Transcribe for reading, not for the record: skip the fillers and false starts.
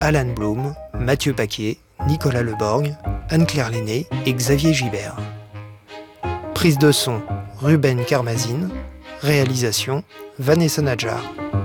Alan Bloom, Mathieu Paquet, Nicolas Leborgne, Anne-Claire Lenné et Xavier Gibert. Prise de son, Ruben Karmazine. Réalisation, Vanessa Nadjar.